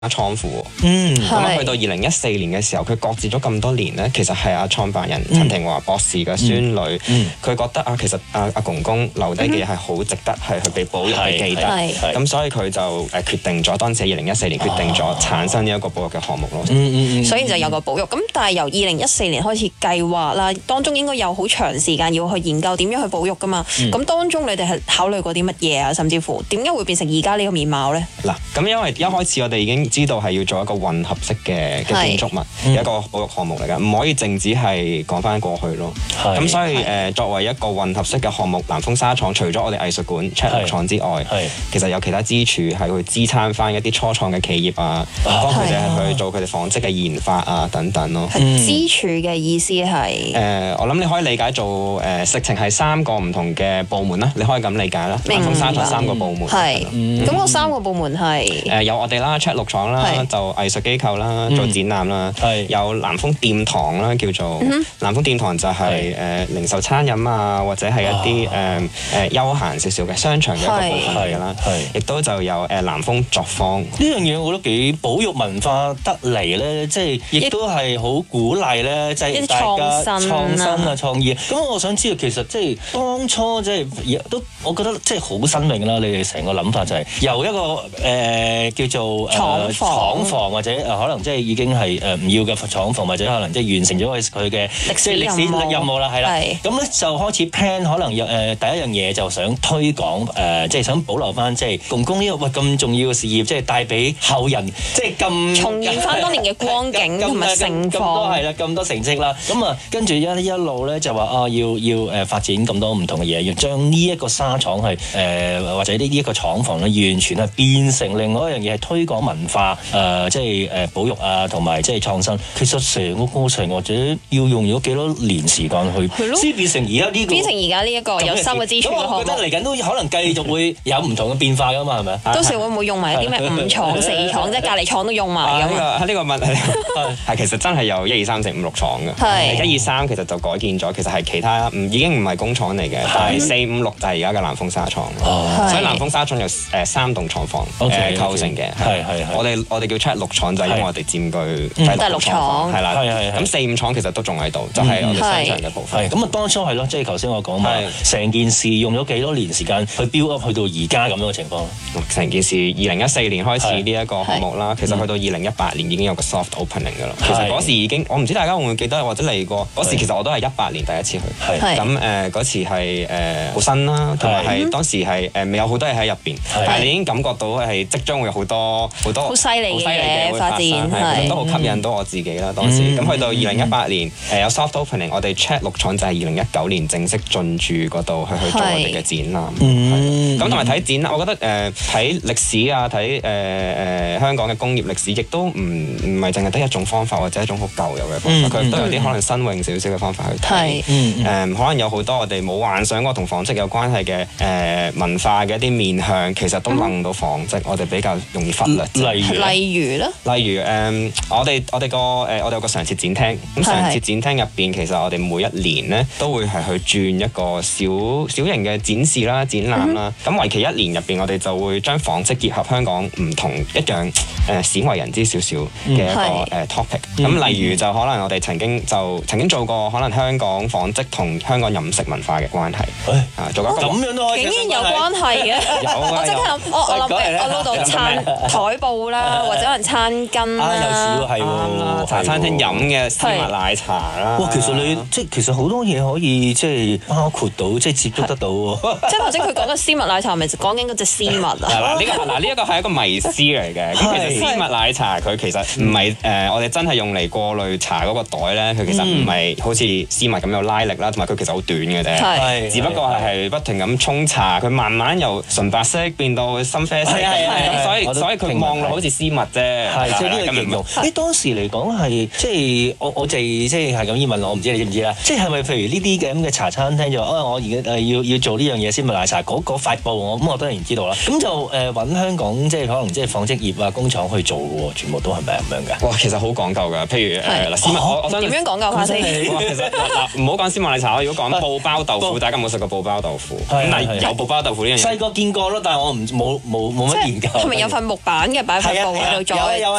倉庫。咁去到2014年嘅時候，佢擱置咗咁多年咧，其實係阿創辦人陳庭華博士嘅孫女，佢覺得其實阿公公留低嘅嘢係好值得係去被保育被記得，咁所以佢就決定咗，當時係2014年決定咗產生呢一個保育嘅項目咯。 所以就有個保育。咁但係由2014年開始計劃啦，當中應該有好長時間要去研究點樣去保育噶嘛。咁當中你哋係考慮過啲乜嘢啊？甚至乎點解會變成而家呢個面貌咧？ 嗱，咁因為一開始我哋已經知道係要做一個混合式嘅建築物，一個保育項目嚟㗎，唔可以淨止係講翻過去咯。咁所以作為一個混合式嘅項目，南豐紗廠除咗我哋藝術館 Chat 綠廠之外，其實有其他支柱係會支撐翻一啲初創嘅企業啊，幫佢哋係去做佢哋紡織嘅研發啊等等咯。 支柱嘅意思係我諗你可以理解做實情係3個唔同嘅部門啦，你可以咁理解啦。南豐紗廠3個部門。係。咁嗰3個部門係有我哋啦 Chat 綠廠啦，就藝術機構啦，做展覽啦。有南豐店堂啦，叫做南豐店堂就係零售餐飲啊，或者係一啲休閒少少嘅商場嘅一個部分嚟㗎啦。亦都就有南豐作坊。 呢樣嘢我覺得幾保育文化得嚟咧，即係亦都係好鼓勵咧，即係大家創新啊創意。咁我想知道其實即係當初即係都我覺得即係好新穎啦。你哋成個諗法就係由一個叫做廠房或者可能即係已經係唔要嘅廠房，或者可能即係完成咗佢嘅即係歷史任務啦，係啦。咁咧就開始 plan 可能第一樣嘢就想推廣即係想保留翻即係公公呢個咁重要嘅事業，即係帶俾後人即係咁重現翻當年嘅光景同埋盛況。咁多係啦， 咁多成績啦。咁啊跟住一路咧就話要發展咁多唔同嘅嘢，要將呢一個紗廠係或者呢一個廠房咧完全係變成另外一樣嘢，係推廣文化即係保育啊同埋即係創新。其實成個過程或者要用咗幾多年時間去先變成而家呢個變成而家呢一個有3個支柱嘅項目。 我覺得嚟緊都可能繼續會有唔同嘅變化㗎嘛，係咪？ 到時會唔會用埋啲咩5廠4廠，即係隔離廠都用埋咁啊？呢個問題係其實真係有1、2、3、4、5、6廠嘅。1、2、3其實就改建咗，其實係其他已經唔係工廠嚟嘅，但係4、5、6就係而家嘅南豐紗廠。所以南豐紗廠有3棟廠房構成嘅。我哋叫 Chat 綠廠就係因為我哋佔據第6廠。係啦。咁4、5廠其實都仲喺度，就係我哋商場嘅部分。 咁啊，當初係咯，即係頭先我講嘛，成件事用咗幾多年時間去 build up 去到而家咁樣嘅情況。 成件事2014年開始呢一個項目啦，其實去到2018年已經有個 soft opening 㗎啦。其實嗰時已經，我唔知大家會唔會記得或者嚟過嗰時，其實我都係18年第一次去。咁嗰次係好新啦，同埋係當時係未有好多嘢喺入邊，但係你已經感覺到係即將會有好多好犀利嘅嘢發展， 都好吸引到我自己啦。當時咁去到2018年有 soft opening，我哋 Chat 綠廠就係2019年正式進駐嗰度去做我哋嘅展覽。咁同埋睇展覽，我覺得睇歷史啊，睇香港嘅工業歷史，亦都唔係淨係得一種方法或者一種好舊有嘅方法，佢都有啲可能新穎少少嘅方法去睇。可能有好多我哋冇幻想過同紡織有關係嘅文化嘅一啲面向，其實都掹到紡織，我哋比較容易忽略。 例如咧？ 例如我哋有個常設展廳，咁常設展廳入邊，其實我哋每一年咧都會係去轉一個小型嘅展示啦、展覽啦。咁為期1年入邊，我哋就會將紡織結合香港唔同一樣鮮為人知少少嘅一個topic。咁例如就可能我哋曾經做過可能香港紡織同香港飲食文化嘅關係。做過咁樣都可以， 竟然有關係嘅。我即刻諗，我諗到餐台布啦，或者可能餐巾啦。 有時係喎， 茶餐廳飲嘅絲襪奶茶啦。 哇，其實好多嘢可以即係包括到，即係接觸得到喎。 即係頭先佢講嘅絲襪奶茶，咪講緊嗰隻絲襪啊？ 呢一個係一個迷思嚟嘅。咁其實絲襪奶茶佢其實唔係我哋真係用嚟過濾茶嗰個袋咧，佢其實唔係好似絲襪咁有拉力啦，同埋佢其實好短嘅啫。只不過係不停咁沖茶，佢慢慢由純白色變到深啡色。所以佢望落好似絲襪啫。 即係呢個形容。當時嚟講係即係我哋即係咁意問我，唔知你知唔知啦？即係咪譬如呢啲咁嘅茶餐廳就我而家要做呢樣嘢絲襪奶茶嗰塊布我當然知道啦。咁就揾香港即係可能即係紡織業啊工廠去做嘅喎，全部都係咪咁樣㗎？ 哇，其實好講究㗎。譬如絲襪，我想點樣講究法先？ 其實唔好講絲襪奶茶，如果講布包豆腐，大家有冇食過布包豆腐？有布包豆腐呢樣嘢。 細個見過咯，但係我冇乜研究。 係咪有塊木板嘅擺喺步喺度再。